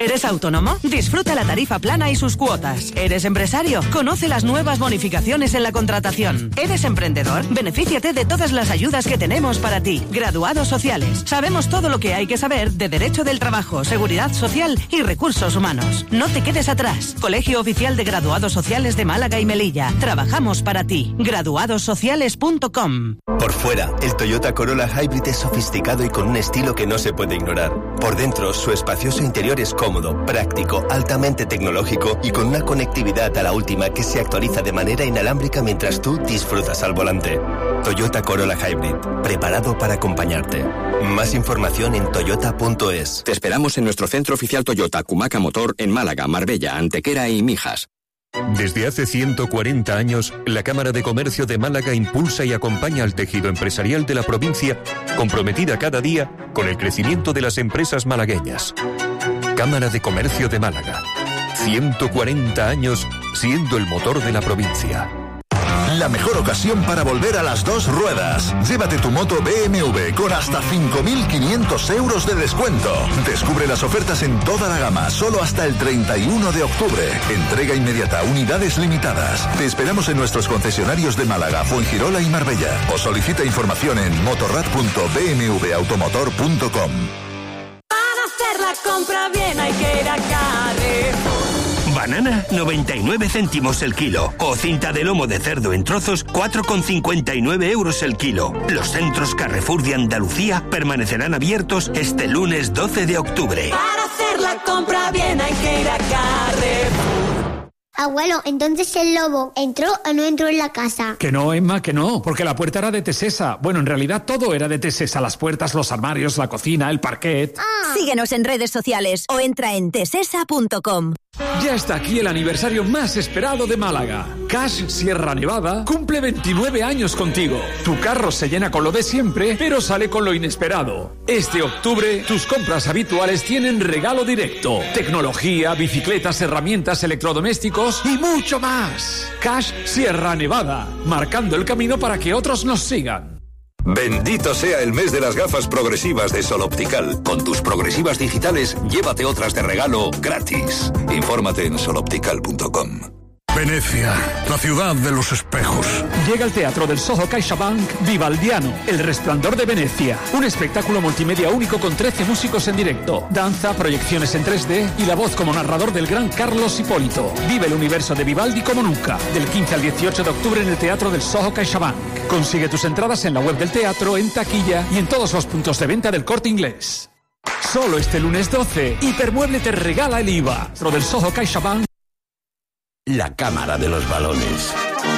¿Eres autónomo? Disfruta la tarifa plana y sus cuotas. ¿Eres empresario? Conoce las nuevas bonificaciones en la contratación. ¿Eres emprendedor? Benefíciate de todas las ayudas que tenemos para ti. Graduados sociales. Sabemos todo lo que hay que saber de Derecho del Trabajo, Seguridad Social y Recursos Humanos. No te quedes atrás. Colegio Oficial de Graduados Sociales de Málaga y Melilla. Trabajamos para ti. Graduadossociales.com. Por fuera, el Toyota Corolla Hybrid es sofisticado y con un estilo que no se puede ignorar. Por dentro, su espacioso interior es cómodo, práctico, altamente tecnológico y con una conectividad a la última que se actualiza de manera inalámbrica mientras tú disfrutas al volante. Toyota Corolla Hybrid, preparado para acompañarte. Más información en toyota.es. Te esperamos en nuestro centro oficial Toyota Cumaca Motor en Málaga, Marbella, Antequera y Mijas. Desde hace 140 años, la Cámara de Comercio de Málaga impulsa y acompaña al tejido empresarial de la provincia, comprometida cada día con el crecimiento de las empresas malagueñas. Cámara de Comercio de Málaga. 140 años siendo el motor de la provincia. La mejor ocasión para volver a las dos ruedas. Llévate tu moto BMW con hasta 5.500 euros de descuento. Descubre las ofertas en toda la gama, solo hasta el 31 de octubre. Entrega inmediata, unidades limitadas. Te esperamos en nuestros concesionarios de Málaga, Fuengirola y Marbella. O solicita información en motorrad.bmwautomotor.com. Para hacer la compra bien hay que ir a Carrefour. Banana, 99 céntimos el kilo. O cinta de lomo de cerdo en trozos, 4,59 euros el kilo. Los centros Carrefour de Andalucía permanecerán abiertos este lunes 12 de octubre. Para hacer la compra bien hay que ir a Carrefour. Abuelo, entonces el lobo ¿entró o no entró en la casa? Que no, Emma, que no, porque la puerta era de Tesesa. Bueno, en realidad todo era de Tesesa, las puertas, los armarios, la cocina, el parquet. Síguenos en redes sociales o entra en tesesa.com. Ya está aquí el aniversario más esperado de Málaga. Cash Sierra Nevada cumple 29 años contigo. Tu carro se llena con lo de siempre, pero sale con lo inesperado. Este octubre, tus compras habituales tienen regalo directo. Tecnología, bicicletas, herramientas, electrodomésticos y mucho más. Cash Sierra Nevada, marcando el camino para que otros nos sigan. Bendito sea el mes de las gafas progresivas de Sol Optical. Con tus progresivas digitales, llévate otras de regalo gratis. Infórmate en soloptical.com. Venecia, la ciudad de los espejos. Llega al Teatro del Soho CaixaBank Vivaldiano, El Resplandor de Venecia. Un espectáculo multimedia único con 13 músicos en directo. Danza, proyecciones en 3D y la voz como narrador del gran Carlos Hipólito. Vive el universo de Vivaldi como nunca. Del 15 al 18 de octubre en el Teatro del Soho CaixaBank. Consigue tus entradas en la web del teatro, en taquilla y en todos los puntos de venta del Corte Inglés. Solo este lunes 12, Hipermueble te regala el IVA. Teatro del Soho CaixaBank. La Cámara de los Balones.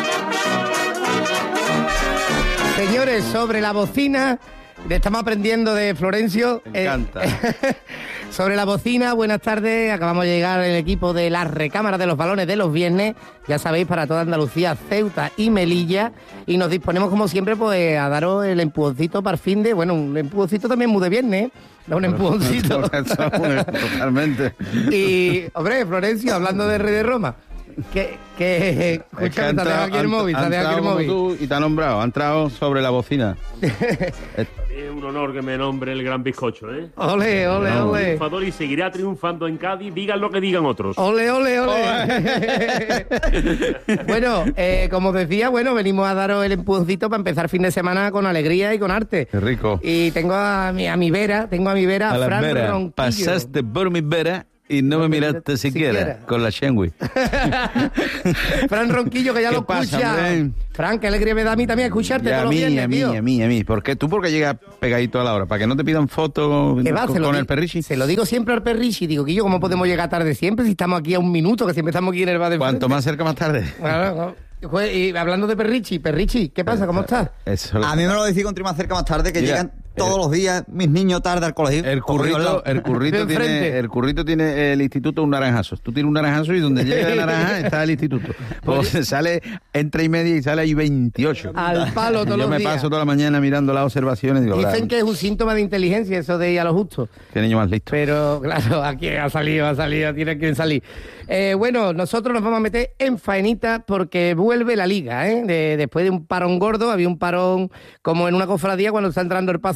Señores, sobre la bocina, estamos aprendiendo de Florencio. Me encanta. Sobre la bocina, buenas tardes. Acabamos de llegar el equipo de la recámara de los balones de los viernes. Ya sabéis, para toda Andalucía, Ceuta y Melilla. Y nos disponemos, como siempre, pues a daros el empujoncito para el fin de... Bueno, un empujoncito también muy de viernes, ¿eh? Da un empujoncito. Totalmente. Y, hombre, Florencio, hablando de Rey de Roma... escúchame, te ha dejado aquí el móvil, y te ha nombrado, ha entrado sobre la bocina. Es un honor que me nombre el gran bizcocho, ¿eh? Ole, ole, ole. Triunfador y seguirá triunfando en Cádiz, digan lo que digan otros. Ole, ole, ole. Bueno, como decía, venimos a daros el empujoncito para empezar fin de semana con alegría y con arte. Qué rico. Y tengo a mi vera, a la Fran vera. Ronquillo. Pasaste por mi vera y no me miraste siquiera con la Shenwi. Fran Ronquillo, que ya lo escucha. Fran, qué alegría me da a mí también escucharte todos los viernes, tío. A mí. ¿Por qué? ¿Tú por qué llegas pegadito a la hora? ¿Para que no te pidan fotos con el Perrichi? Se lo digo siempre al Perrichi. Digo, Quillo, ¿cómo podemos llegar tarde siempre si estamos aquí a un minuto, que siempre estamos aquí en el bar de frente? Cuanto más cerca, más tarde. Claro. Y hablando de Perrichi, ¿qué pasa? ¿Cómo estás? A mí me lo decís con más cerca, más tarde, que llegan todos los días mis niños tarde al colegio. El currito tiene el instituto un naranjazo. Tú tienes un naranjazo y donde llega el naranja está el instituto. Pues sale entre y media y sale ahí 28. Al palo todos los días. Yo me paso toda la mañana mirando las observaciones. Digo, dicen que es un síntoma de inteligencia eso de ir a lo justo. Qué niño más listo. Pero claro, aquí ha salido, tiene que salir. Bueno, nosotros nos vamos a meter en faenita porque vuelve la liga, ¿eh? Después de un parón gordo, había un parón como en una cofradía cuando está entrando el paso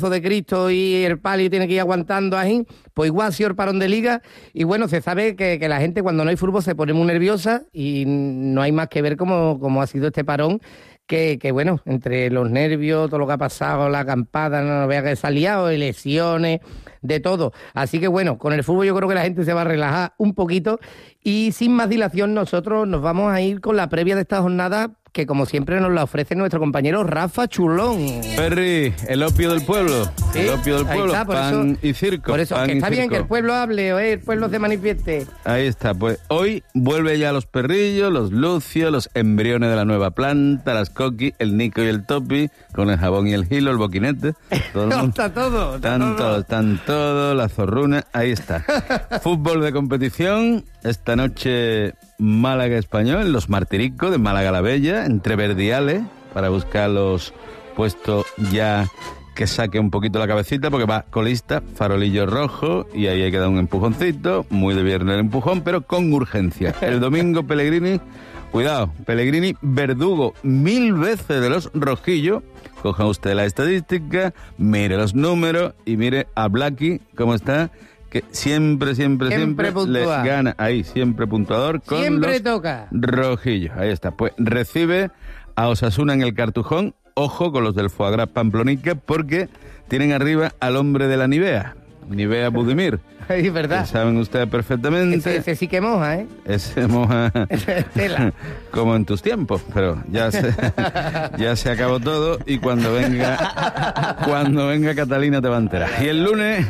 brazo de Cristo y el palio tiene que ir aguantando ahí, pues igual ha sido el parón de liga. Y bueno, se sabe que la gente cuando no hay fútbol se pone muy nerviosa y no hay más que ver cómo ha sido este parón. Que bueno, entre los nervios, todo lo que ha pasado, la acampada, no vea que se ha liado, lesiones, de todo. Así que bueno, con el fútbol yo creo que la gente se va a relajar un poquito y sin más dilación nosotros nos vamos a ir con la previa de esta jornada que como siempre nos la ofrece nuestro compañero Rafa Chulón. Perry, el opio del pueblo. ¿Sí? El opio del pueblo, está, pan y circo. Por eso, que está bien que el pueblo hable, el pueblo se manifieste. Ahí está, pues hoy vuelve ya los perrillos, los lucios, los embriones de la nueva planta, las coquis, el Nico y el Topi, con el jabón y el hilo, el boquinete. Está todo. Están todos, la zorruna, ahí está. Fútbol de competición, esta noche Málaga Español, los Martiricos de Málaga la Bella, entre verdiales, para buscar los puestos ya que saque un poquito la cabecita, porque va colista, farolillo rojo, y ahí hay que dar un empujoncito, muy de viernes el empujón, pero con urgencia. El domingo Pellegrini, cuidado, Pellegrini verdugo 1000 veces de los rojillos. Coja usted la estadística, mire los números y mire a Blacky cómo está, que siempre les gana, ahí, siempre puntuador con siempre los toca rojillos. Ahí está, pues recibe a Osasuna en el Cartujón. Ojo con los del Foie Gras Pamplonica, porque tienen arriba al hombre de la Nivea Budimir. Es verdad. Que saben ustedes perfectamente. Ese sí que moja, ¿eh? Ese moja tela. Como en tus tiempos, pero ya se acabó todo y cuando venga Catalina te va a enterar. Y el lunes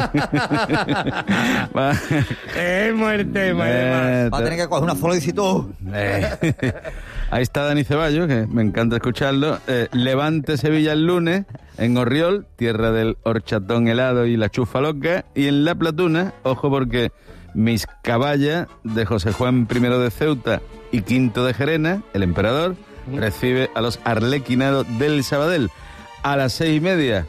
es muerte. Va a tener que coger una solicitud. Ahí está Dani Ceballos, que me encanta escucharlo. Levante Sevilla el lunes en Orriol, tierra del horchatón helado y la chufa loca. Y en La Platuna, ojo porque Mis Caballa de José Juan I de Ceuta y Quinto de Gerena, el emperador, recibe a los arlequinados del Sabadell. A las 6:30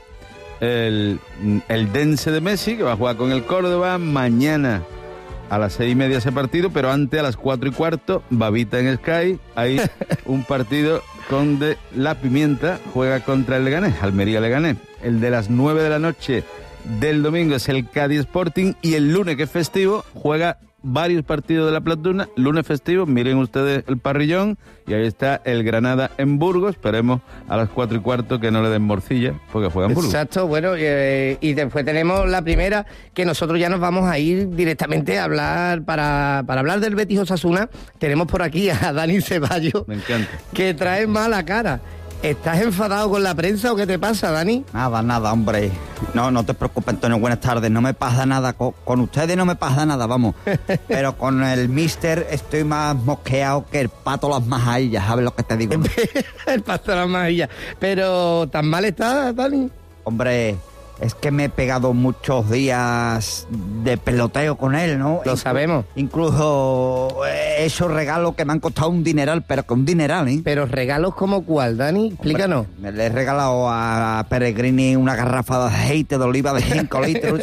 el Dense de Messi, que va a jugar con el Córdoba. Mañana a las 6:30 ese partido, pero antes a las 4:15, Babita en Sky, hay un partido donde La Pimienta juega contra el Leganés, Almería Leganés. El de las 9 de la noche del domingo es el Cádiz Sporting, y el lunes, que es festivo, juega varios partidos de La Platuna, lunes festivo, miren ustedes el parrillón, y ahí está el Granada en Burgos. Esperemos a las 4:15 que no le den morcilla, porque juegan Burgos. Exacto, bueno, y después tenemos la primera, que nosotros ya nos vamos a ir directamente a hablar, para hablar del Betis Osasuna. Tenemos por aquí a Dani Ceballos. Me encanta. Que trae mala cara. ¿Estás enfadado con la prensa o qué te pasa, Dani? Nada, hombre. No te preocupes, Antonio, buenas tardes. No me pasa nada. Con ustedes no me pasa nada, vamos. Pero con el mister estoy más mosqueado que el pato las majadillas, ¿sabes lo que te digo? El pato las majadillas. Pero, ¿tan mal está, Dani? Hombre, es que me he pegado muchos días de peloteo con él, ¿no? Lo sabemos. Incluso he hecho regalos que me han costado un dineral, pero que un dineral, ¿eh? ¿Pero regalos como cuál, Dani? Explícanos. Hombre, le he regalado a Pellegrini una garrafa de aceite de oliva de 5 litros.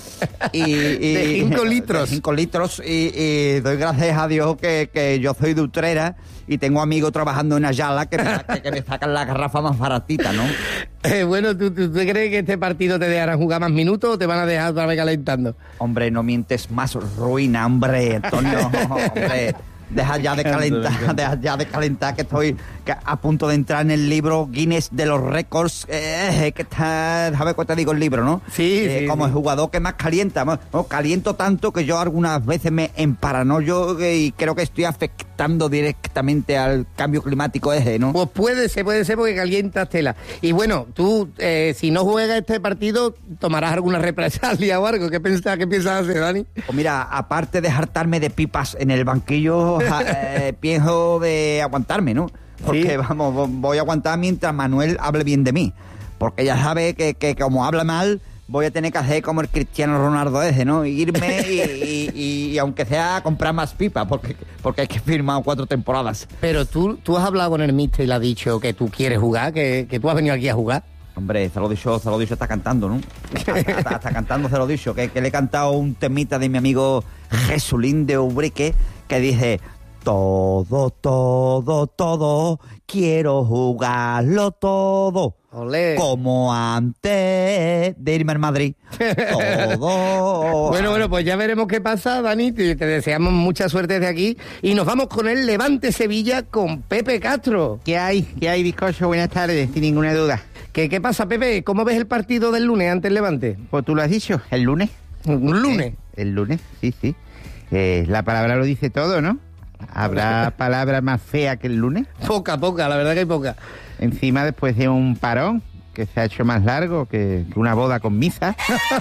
¿De 5 litros? De 5 litros, y doy gracias a Dios que yo soy de Utrera y tengo amigos trabajando en Ayala que me sacan la garrafa más baratita, ¿no? Bueno, ¿tú crees que este partido te dejarán jugar más minutos o te van a dejar otra vez calentando? Hombre, no mientes más, ruina, hombre, Antonio, hombre. Deja ya de calentar, que estoy a punto de entrar en el libro Guinness de los récords, que está, ¿sabes cuál te digo el libro, no? Sí, como el jugador que más calienta. No, caliento tanto que yo algunas veces me emparanoyo y creo que estoy afectando directamente al cambio climático ese, ¿no? Pues puede ser porque calientas tela. Y bueno, tú, si no juegas este partido, ¿tomarás alguna represalia o algo? ¿Qué piensas hacer, Dani? Pues mira, aparte de hartarme de pipas en el banquillo, pienso de aguantarme, ¿no? Porque, vamos, voy a aguantar mientras Manuel hable bien de mí. Porque ya sabe que como habla mal, voy a tener que hacer como el Cristiano Ronaldo ese, ¿no? Irme y aunque sea a comprar más pipas, porque hay que firmar 4 temporadas. Pero tú has hablado con el míster y le has dicho que tú quieres jugar, que tú has venido aquí a jugar. Hombre, se lo he dicho, está cantando, ¿no? Está cantando, se lo he dicho, que le he cantado un temita de mi amigo Jesulín de Ubrique, que dice: Todo, quiero jugarlo todo. Olé. Como antes de irme al Madrid. Todo. Bueno, pues ya veremos qué pasa, Dani. Te deseamos mucha suerte desde aquí. Y nos vamos con el Levante Sevilla con Pepe Castro. ¿Qué hay, bizcocho? Buenas tardes, sin ninguna duda. ¿Qué pasa, Pepe? ¿Cómo ves el partido del lunes ante el Levante? Pues tú lo has dicho, el lunes. ¿Un lunes? El lunes, sí. La palabra lo dice todo, ¿no? ¿Habrá palabra más fea que el lunes? Poca, la verdad que hay poca. Encima, después de un parón que se ha hecho más largo que una boda con misa.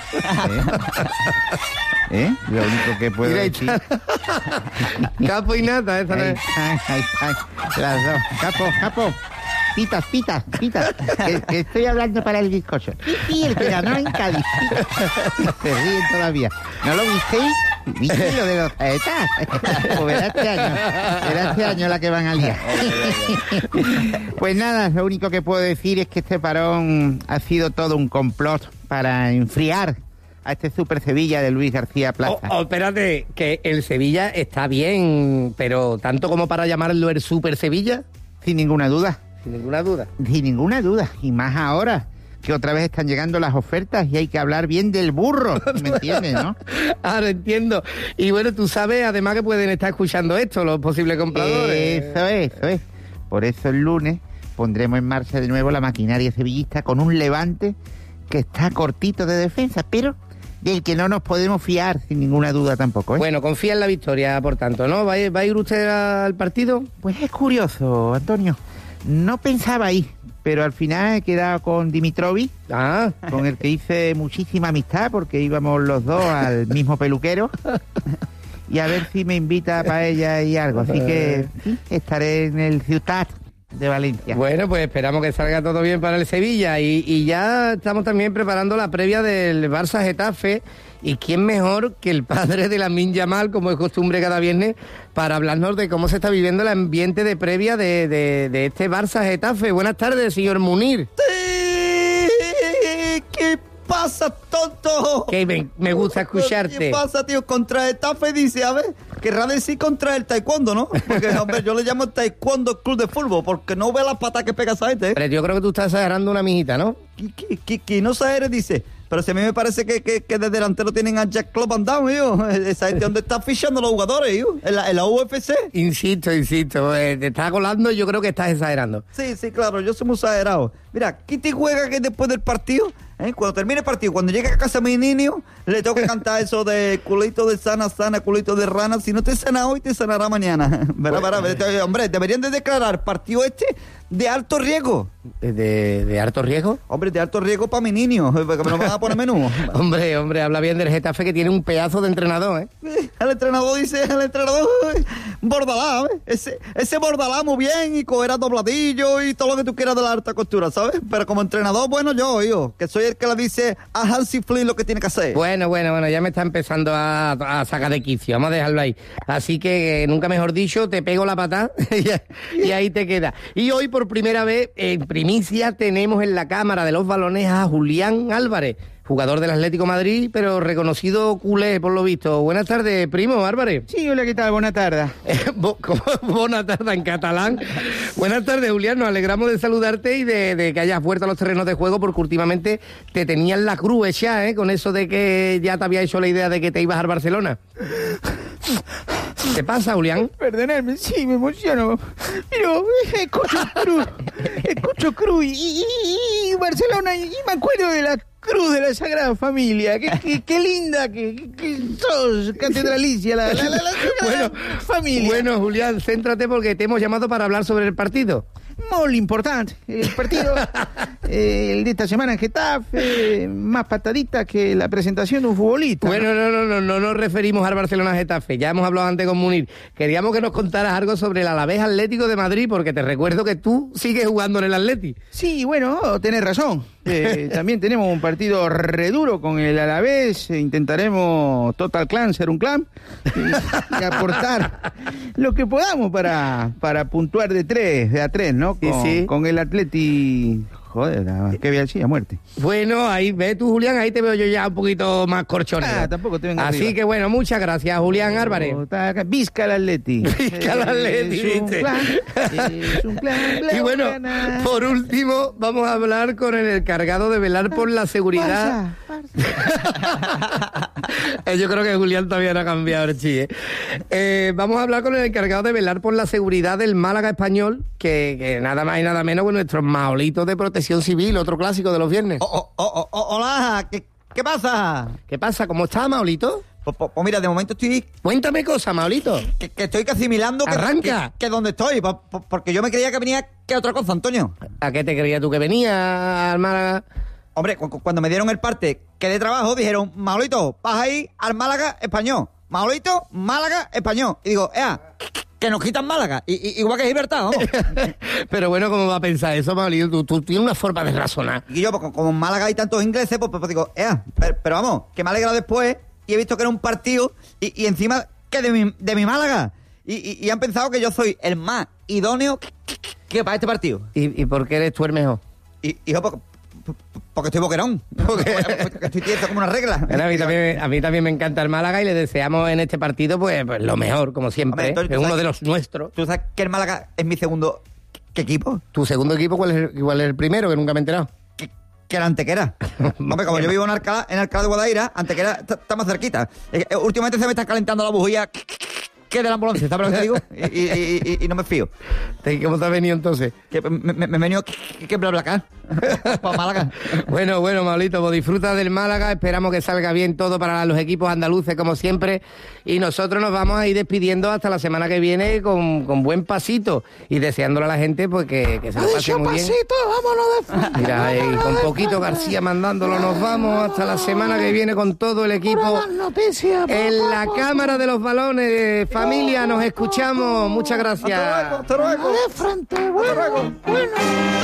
Lo único que puedo decir... Capo y nata, esa no es. Ay, las dos. Capo. Pitas. Que estoy hablando para el bizcocho. Sí, el que ganó en Cádiz. Se ríen todavía. ¿No lo visteis? ¿Viste lo de los saetas? Pues verá este año la que van a liar. Pues nada, lo único que puedo decir es que este parón ha sido todo un complot para enfriar a este Super Sevilla de Luis García Plaza. Espérate, que el Sevilla está bien, pero ¿tanto como para llamarlo el Super Sevilla? Sin ninguna duda. Sin ninguna duda. Sin ninguna duda. Y más ahora, que otra vez están llegando las ofertas y hay que hablar bien del burro. ¿Me entiendes, no? Ahora entiendo. Y bueno, tú sabes, además, que pueden estar escuchando esto, los posibles compradores. Eso es. Por eso el lunes pondremos en marcha de nuevo la maquinaria sevillista con un Levante que está cortito de defensa, pero del que no nos podemos fiar, sin ninguna duda tampoco, ¿eh? Bueno, confía en la victoria, por tanto, ¿no? ¿Va a ir usted al partido? Pues es curioso, Antonio. No pensaba ir, pero al final he quedado con Dimitrovic, con el que hice muchísima amistad, porque íbamos los dos al mismo peluquero, y a ver si me invita a paella y algo. Así que sí, estaré en el Ciutat de Valencia. Bueno, pues esperamos que salga todo bien para el Sevilla, y ya estamos también preparando la previa del Barça Getafe. ¿Y quién mejor que el padre de Lamine Yamal, como es costumbre cada viernes, para hablarnos de cómo se está viviendo el ambiente de previa de este Barça Getafe? Buenas tardes, señor Munir. ¿Qué pasa, tonto? Que me gusta escucharte. ¿Qué pasa, tío? Contra Getafe dice, a ver, querrá decir contra el taekwondo, ¿no? Porque, hombre, yo le llamo taekwondo club de fútbol, porque no ve la pata que pega esa gente, ¿eh? Pero yo creo que tú estás exagerando una mijita, ¿no? Que no exagere, dice. Pero si a mí me parece que de delantero tienen a Jack Club Van Damme, yo. Esa gente donde está fichando los jugadores, yo. En la UFC. Insisto. Te estás colando, yo creo que estás exagerando. Sí, claro, yo soy muy exagerado. Mira, Kitty juega que después del partido, cuando termine el partido, cuando llegue a casa mi niño, le tengo que cantar eso de culito de sana, culito de rana. Si no te sana hoy, te sanará mañana. Verá, hombre, deberían de declarar partido de alto riesgo. ¿De alto riesgo? Hombre, de alto riesgo para mi niño, que me lo van a poner menú. hombre, habla bien del Getafe, que tiene un pedazo de entrenador, ¿eh? El entrenador dice, Bordalá, ese Bordalá muy bien, y cogerá dobladillo y todo lo que tú quieras de la alta costura, ¿sabes? Pero como entrenador, bueno, yo, que soy el que le dice a Hansi Flick lo que tiene que hacer. Bueno, ya me está empezando a sacar de quicio, vamos a dejarlo ahí. Así que, nunca mejor dicho, te pego la patada y ahí te queda. Y hoy, por primera vez, en primicia, tenemos en la cámara de los balones a Julián Álvarez, jugador del Atlético de Madrid, pero reconocido culé, por lo visto. Buenas tardes, primo Álvarez. Sí, hola, ¿qué tal? Buenas tardes. Buenas tardes en catalán. Buenas tardes, Julián. Nos alegramos de saludarte y de que hayas vuelto a los terrenos de juego, porque últimamente te tenían la cruz hecha, con eso de que ya te había hecho la idea de que te ibas al Barcelona. ¿Qué pasa, Julián? Perdonadme, sí, me emociono. Pero escucho cruz y Barcelona, y me acuerdo de la cruz de la Sagrada Familia. Qué linda que sos, catedralicia, la bueno, familia. Bueno, Julián, céntrate, porque te hemos llamado para hablar sobre el partido. Muy importante el partido, el de esta semana en Getafe, más pataditas que la presentación de un futbolista. Bueno, no nos referimos al Barcelona-Getafe, ya hemos hablado antes con Munir. Queríamos que nos contaras algo sobre el Alavés Atlético de Madrid, porque te recuerdo que tú sigues jugando en el Atleti. Sí, bueno, tenés razón. También tenemos un partido re duro con el Alavés. Intentaremos Total Clan ser un clan y aportar lo que podamos para puntuar de a tres, ¿no? Con el Atleti Joder, qué bien, sí, a muerte. Bueno, ahí ves tú, Julián, ahí te veo yo ya un poquito más corchonero. Tampoco te vengas Así arriba. que bueno, muchas gracias, Julián Álvarez. Visca el Atleti. Visca el Atleti, ¿viste? Es un plan, Y bueno, por último, vamos a hablar con el encargado de velar por la seguridad. Yo creo que Julián todavía no ha cambiado el chi, ¿eh? Vamos a hablar con el encargado de velar por la seguridad del Málaga Español, que nada más y nada menos que nuestros maolitos de Protección Civil, otro clásico de los viernes. Hola, ¿qué pasa? ¿Qué pasa? ¿Cómo está, Maolito? Pues mira, de momento estoy... Cuéntame cosas, Maolito. Que estoy casi asimilando ¡Arranca! que donde estoy, porque yo me creía que venía que otra cosa, Antonio. ¿A qué te creías tú que venía al Málaga? Hombre, cuando me dieron el parte que de trabajo, dijeron, Maolito, vas a ir al Málaga Español. Maolito, Málaga Español. Y digo, que nos quitan Málaga. Igual que Gibraltar, vamos. Pero bueno, ¿cómo va a pensar eso, Maolito? Tú tienes una forma de razonar. Y yo, pues, como en Málaga hay tantos ingleses, pues digo, pero vamos, que me he alegrado después y he visto que era un partido y encima que de mi Málaga. Y han pensado que yo soy el más idóneo que para este partido. ¿Y por qué eres tú el mejor? Hijo, porque estoy boquerón. Porque estoy tieso como una regla. Bueno, a mí también me encanta el Málaga y le deseamos en este partido pues lo mejor, como siempre. Hombre, Antonio, es uno de los nuestros. ¿Tú sabes que el Málaga es mi segundo equipo? ¿Tu segundo equipo cuál es el primero? Que nunca me he enterado. Que era Antequera. Hombre, como yo vivo en Alcalá de Guadaira, Antequera está más cerquita. Últimamente se me está calentando la bujía que de la ambulancia, ¿sabes lo que te digo? Y no me fío. ¿Cómo te has venido entonces? Que me he venido que BlaBlaCar para Málaga. Bueno, Maolito, pues disfruta del Málaga, esperamos que salga bien todo para los equipos andaluces como siempre y nosotros nos vamos a ir despidiendo hasta la semana que viene con buen pasito y deseándole a la gente pues que se lo pase muy bien. Pasito, vámonos de frente. Mira, y con poquito García mandándolo nos vamos hasta la semana que viene con todo el equipo en la Cámara de los Balones. Familia, nos escuchamos, muchas gracias. Hasta luego. De frente, bueno.